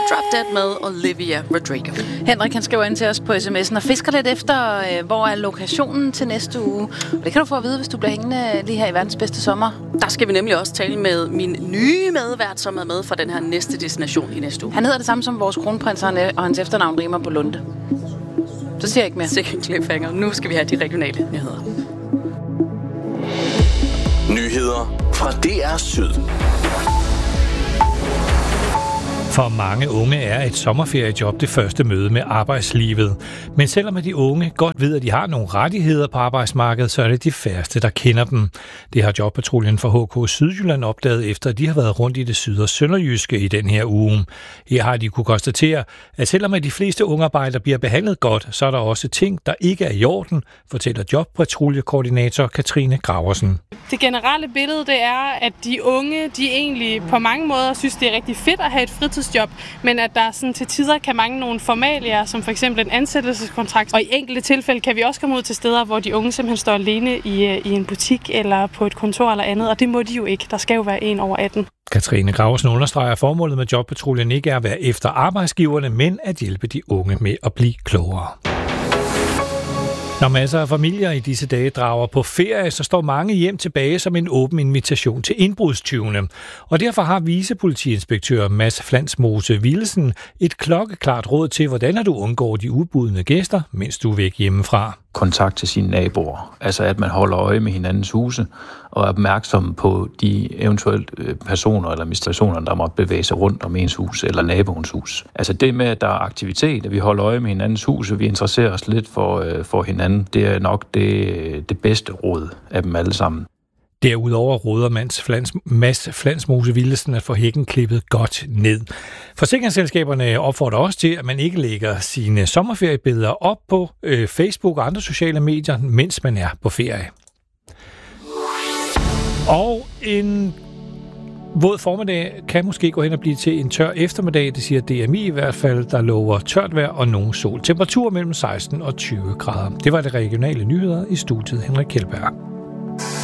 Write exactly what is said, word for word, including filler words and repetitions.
Drop Dead med Olivia Rodrigo. Henrik han skriver ind til os på sms'en og fisker lidt efter, øh, hvor er lokationen til næste uge. Og det kan du få at vide, hvis du bliver hængende lige her i verdens bedste sommer. Der skal vi nemlig også tale med min nye medvært, som er med for den her næste destination i næste uge. Han hedder det samme som vores kronprins, og hans efternavn rimer på Lunde. Så siger jeg ikke mere. Sikkert cliffhanger. Nu skal vi have de regionale nyheder. Nyheder fra D R Syd. For mange unge er et sommerferiejob det første møde med arbejdslivet. Men selvom de unge godt ved, at de har nogle rettigheder på arbejdsmarkedet, så er det de færreste, der kender dem. Det har Jobpatruljen for H K Sydjylland opdaget, efter at de har været rundt i det syd- og sønderjyske i den her uge. Her har de kunne konstatere, at selvom de fleste ungearbejdere bliver behandlet godt, så er der også ting, der ikke er i orden, fortæller Jobpatruljekoordinator Katrine Graversen. Det generelle billede det er, at de unge de egentlig på mange måder synes, det er rigtig fedt at have et fritidsjob, men at der sådan til tider kan mangle nogle formalier, som for eksempel en ansættelseskontrakt. Og i enkelte tilfælde kan vi også komme ud til steder, hvor de unge simpelthen står alene i, i en butik eller på et kontor eller andet, og det må de jo ikke. Der skal jo være en over atten. Katrine Graversen understreger, at formålet med Jobpatruljen ikke er at være efter arbejdsgiverne, men at hjælpe de unge med at blive klogere. Når masser af familier i disse dage drager på ferie, så står mange hjem tilbage som en åben invitation til indbrudstyvene. Og derfor har vicepolitiinspektør Mads Flansmose Vilesen et klokkeklart råd til, hvordan du undgår de ubudne gæster, mens du er væk hjemmefra. Kontakt til sine naboer, altså at man holder øje med hinandens huse og er opmærksom på de eventuelt personer eller administrationer, der måtte bevæge sig rundt om ens hus eller naboens hus. Altså det med, at der er aktivitet, at vi holder øje med hinandens huse, vi interesserer os lidt for, for hinanden, det er nok det, det bedste råd af dem alle sammen. Derudover råder Mads, Flans, Mads Flansmose Vilesen at få hækken klippet godt ned. Forsikringsselskaberne opfordrer også til, at man ikke lægger sine sommerferiebilleder op på øh, Facebook og andre sociale medier, mens man er på ferie. Og en våd formiddag kan måske gå hen og blive til en tør eftermiddag, det siger D M I i hvert fald, der lover tørt vejr og nogen sol. Temperatur mellem seksten og tyve grader. Det var det regionale nyheder i studiet Henrik Kjeldberg.